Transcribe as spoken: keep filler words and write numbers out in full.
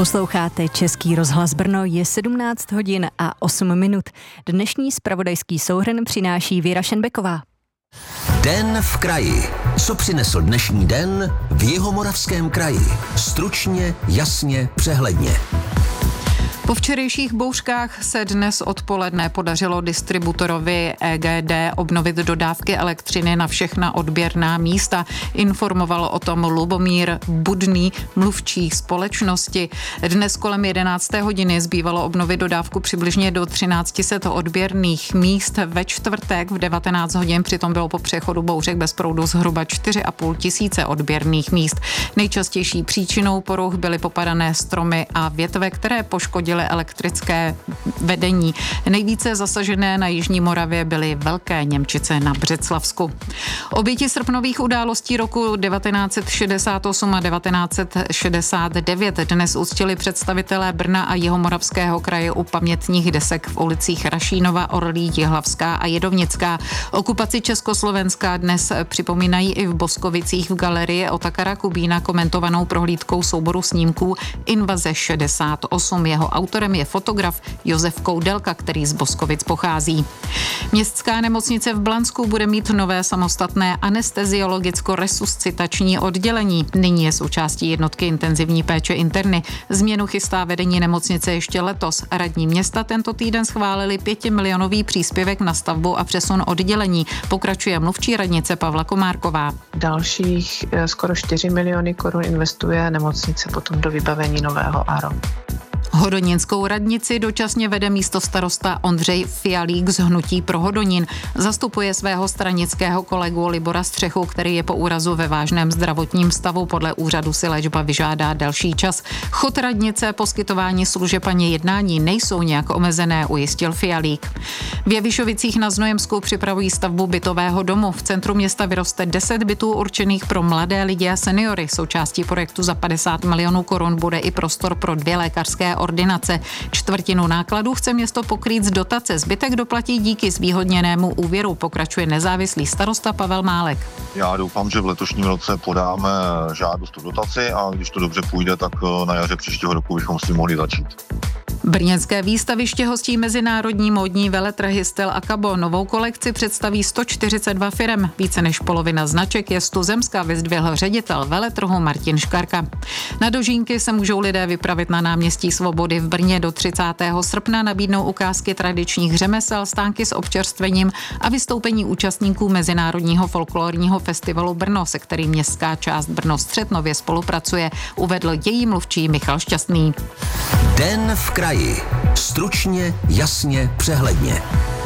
Posloucháte Český rozhlas Brno, je sedmnáct hodin a osm minut. Dnešní zpravodajský souhrn přináší Věra Šenbeková. Den v kraji. Co přinesl dnešní den v Jihomoravském kraji? Stručně, jasně, přehledně. Po včerejších bouřkách se dnes odpoledne podařilo distributorovi E G D obnovit dodávky elektřiny na všechna odběrná místa. Informoval o tom Lubomír Budný, mluvčí společnosti. Dnes kolem jedenácté hodiny zbývalo obnovit dodávku přibližně do třináct set odběrných míst. Ve čtvrtek v devatenáct hodin přitom bylo po přechodu bouřek bez proudu zhruba čtyři a půl tisíce odběrných míst. Nejčastější příčinou poruch byly popadané stromy a větve, které poškodily elektrické vedení. Nejvíce zasažené na jižní Moravě byly Velké Němčice na Břeclavsku. Oběti srpnových událostí roku devatenáct set šedesát osm a devatenáct set šedesát devět dnes uctili představitelé Brna a Jihomoravského kraje u pamětních desek v ulicích Rašínova, Orlí, Jihlavská a Jedovnická. Okupaci Československa dnes připomínají i v Boskovicích v galerii Otakara Kubína komentovanou prohlídkou souboru snímků Invaze šedesát osm. Jeho autorem je fotograf Josef Koudelka, který z Boskovic pochází. Městská nemocnice v Blansku bude mít nové samostatné anesteziologicko-resuscitační oddělení. Nyní je součástí jednotky intenzivní péče interny. Změnu chystá vedení nemocnice ještě letos. Radní města tento týden schválili pětimilionový příspěvek na stavbu a přesun oddělení. Pokračuje mluvčí radnice Pavla Komárková. Dalších skoro čtyři miliony korun investuje nemocnice potom do vybavení nového A R O. Hodonínskou radnici dočasně vede místostarosta Ondřej Fialík z Hnutí pro Hodonín. Zastupuje svého stranického kolegu Libora Střechu, který je po úrazu ve vážném zdravotním stavu. Podle úřadu si léčba vyžádá delší čas. Chod radnice, poskytování služeb ani jednání nejsou nějak omezené, ujistil Fialík. V Jevišovicích na Znojemsku připravují stavbu bytového domu. V centru města vyroste deset bytů určených pro mladé lidi a seniory. Součástí projektu za padesát milionů korun bude i prostor pro dvě lékařské ordinace. Čtvrtinu nákladů chce město pokrýt z dotace, zbytek doplatí díky zvýhodněnému úvěru, pokračuje nezávislý starosta Pavel Málek. Já doufám, že v letošním roce podáme žádost o dotaci a když to dobře půjde, tak na jaře příštího roku bychom s tím mohli začít. Brněnské výstaviště hostí mezinárodní módní veletrhy Styl a Cabo. Novou kolekci představí sto čtyřicet dva firem. Více než polovina značek je z tuzemska, vyzdvihl ředitel veletrhu Martin Škarka. Na dožínky se můžou lidé vypravit na náměstí Svobody v Brně. Do třicátého srpna nabídnou ukázky tradičních řemesel, stánky s občerstvením a vystoupení účastníků Mezinárodního folklorního festivalu Brno, se kterým městská část Brno Střed nově spolupracuje, uvedl její mluvčí Michal Šťastný. Den v kraji. Stručně, jasně, přehledně.